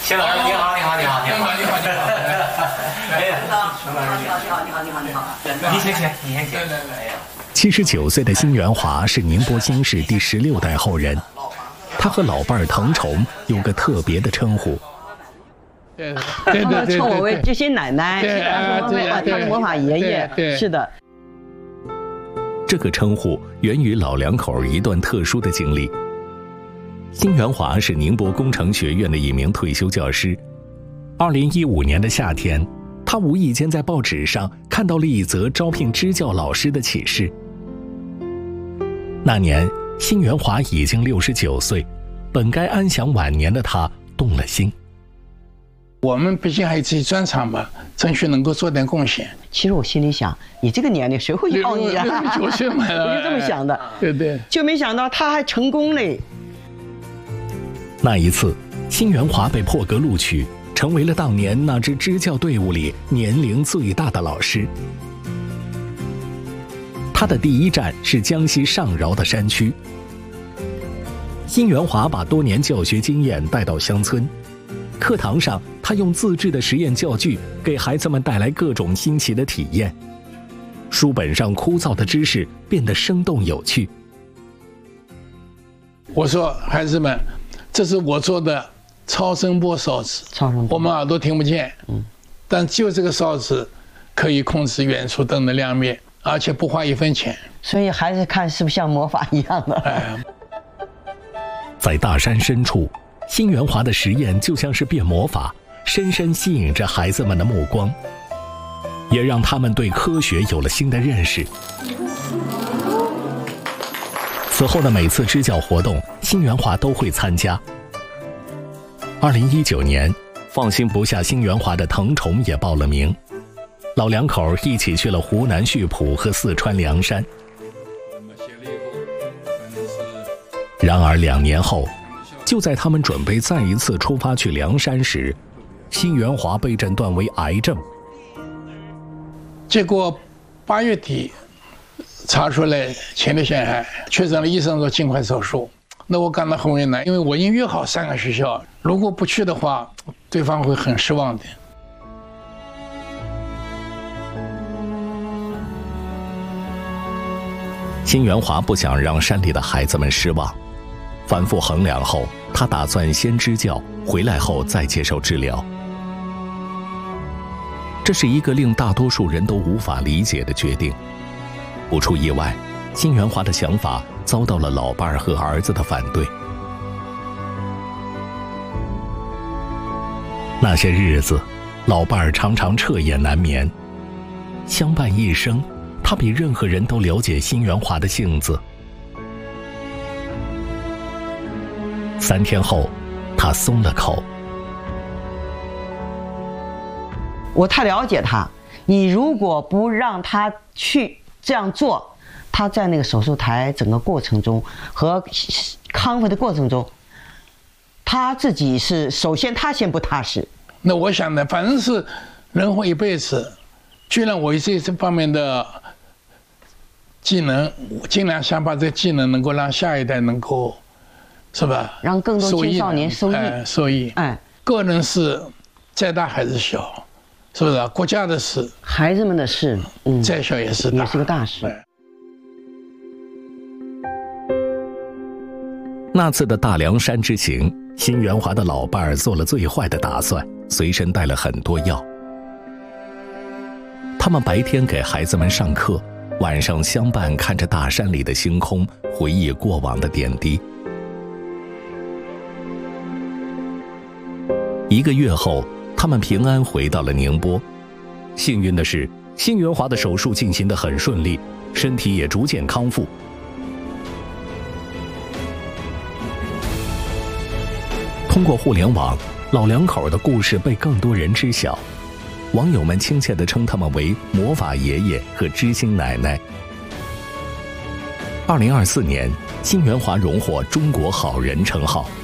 谢老师，你好，你好，你好，你好， 你好，你好。 哎呀，你好。你先请。来。 79岁的辛元华是宁波新市第16代后人，他和老伴儿滕崇有个特别的称呼。 他们称我为知心奶奶，他是魔法爷爷，是的。 这个称呼源于老两口一段特殊的经历。辛元华是宁波工程学院的一名退休教师。2015年的夏天，他无意间在报纸上看到了一则招聘支教老师的启事。那年，辛元华已经69岁，本该安享晚年的他动了心。 我们毕竟还有自己专长嘛，争取能够做点贡献。 其实我心里想，你这个年龄谁会要你啊 ？69岁嘛， 我就这么想的。 对， 就没想到他还成功嘞。 那一次，辛元华被破格录取，成为了当年那支支教队伍里年龄最大的老师。他的第一站是江西上饶的山区。辛元华把多年教学经验带到乡村，课堂上他用自制的实验教具给孩子们带来各种新奇的体验，书本上枯燥的知识变得生动有趣。 我说孩子们，这是我做的超声波烧纸，我们耳朵听不见，但就这个烧纸可以控制远处灯的亮灭，而且不花1分钱。 所以孩子看是不是像魔法一样的？ 在大山深处，辛元华的实验就像是变魔法，深深吸引着孩子们的目光，也让他们对科学有了新的认识。此后的每次支教活动，辛元华都会参加。2019年，放心不下辛元华的滕崇也报了名，老两口一起去了湖南溆浦和四川凉山。然而2年后，就在他们准备再一次出发去凉山时，辛元华被诊断为癌症。 结果8月底查出来前列腺癌，确诊了，医生说尽快手术。那我感到很为难，因为我已经约好3个学校，如果不去的话，对方会很失望的。 辛元华不想让山里的孩子们失望，反复衡量后，他打算先支教，回来后再接受治疗。这是一个令大多数人都无法理解的决定。不出意外，辛元华的想法遭到了老伴儿和儿子的反对。那些日子，老伴儿常常彻夜难眠。相伴一生，他比任何人都了解辛元华的性子。3天后，他松了口。 我太了解他，你如果不让他去这样做，他在那个手术台整个过程中和康复的过程中，他自己是首先他先不踏实。 那我想呢，反正是人活一辈子，既然我有这方面的技能，尽量想把这个技能能够让下一代能够，是吧？ 让更多青少年受益。 个人事再大还是小，是不是？国家的事， 孩子们的事， 再小也是大， 也是个大事。 那次的大凉山之行，辛元华的老伴儿做了最坏的打算，随身带了很多药。他们白天给孩子们上课，晚上相伴看着大山里的星空，回忆过往的点滴。1个月后，他们平安回到了宁波。幸运的是，辛元华的手术进行得很顺利，身体也逐渐康复。通过互联网，老两口的故事被更多人知晓，网友们亲切地称他们为魔法爷爷和知心奶奶。2024年，辛元华荣获中国好人称号。